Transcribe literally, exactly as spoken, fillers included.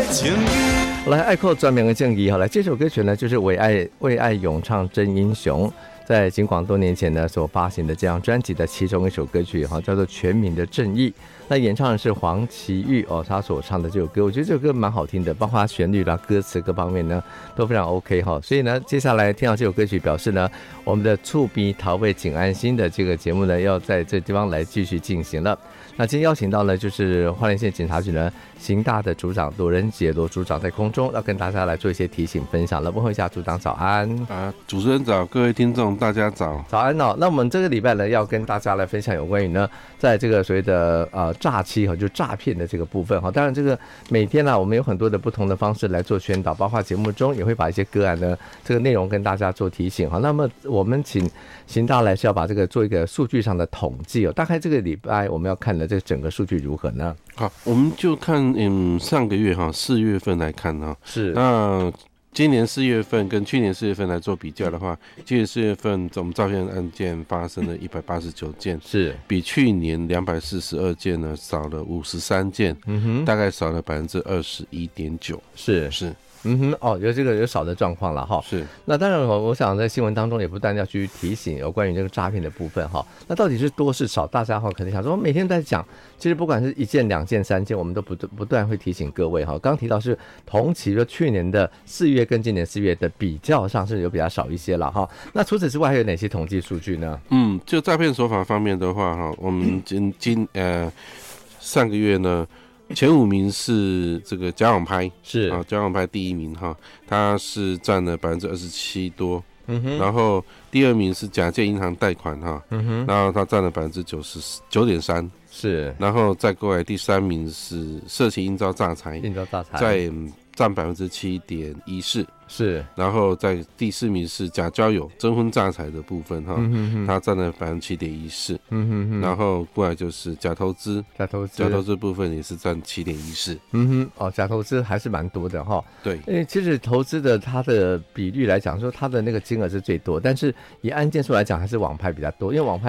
情谊。 来，爱扣专门的正义哈，来这首歌曲呢，就是为爱为爱咏唱真英雄，在尽管多年前呢所发行的这张专辑的其中一首歌曲哈，叫做《全民的正义》。那演唱的是黄绮玉哦，他所唱的这首歌，我觉得这首歌蛮好听的，包括旋律啦、歌词各方面呢都非常 OK 哈。所以呢，接下来听到这首歌曲，表示呢，我们的触鼻桃味景安心的这个节目呢，要在这地方来继续进行了。那今天邀请到呢，就是花莲县警察局呢刑大的组长罗仁杰罗组长在空中要跟大家来做一些提醒分享了。问候一下组长，早安啊！主持人早，各位听众大家早， 早安哦。那我们这个礼拜呢，要跟大家来分享有关于呢，在这个所谓的呃诈欺哈，就诈骗的这个部分哈。当然，这个每天呢、啊，我们有很多的不同的方式来做宣导，包括节目中也会把一些个案呢这个内容跟大家做提醒哈。那么我们请刑大来是要把这个做一个数据上的统计哦。大概这个礼拜我们要看的这个整个数据如何呢？ 好，我们就看嗯上个月哈四月份来看哈， 是那今年四月份跟去年四月份来做比较的话，今年四月份总诈骗案件发生了一百八十九件， 是比去年两百四十二件呢少了五十三件，嗯哼，大概少了百分之二十一点九， 是是。 嗯哼，哦，有这个有少的状况了哈。 是， 那当然我我想在新闻当中也不断要去提醒有关于这个诈骗的部分哈。那到底是多是少？大家哈可能想说每天都在讲，其实不管是一件、两件、三件，我们都不不断会提醒各位哈。刚提到是同期就去年的四月跟今年四月的比较上是有比较少一些了哈。那除此之外还有哪些统计数据呢？ 嗯，就诈骗手法方面的话哈，我们今今呃上个月呢。前五名是这个假网拍， 是啊，假网拍第一名哈，它是占了百分之二十七多，嗯哼，然后第二名是假借银行贷款哈，嗯哼，然后它占了百分之九十九点三， 是， 然后再过来第三名是涉嫌应招诈财， 应招诈财在占百分之七点一四。 是， 然后在第四名是假交友、征婚诈财的部分哈，嗯、它占了百分之七点一四，然后过来就是假投资， 假投资， 假投资部分也是占七点一四， 嗯哼，哦，假投资还是蛮多的哈， 对， 因为其实投资的它的比率来讲，说它的那个金额是最多，但是以案件数来讲，还是网拍比较多，因为网拍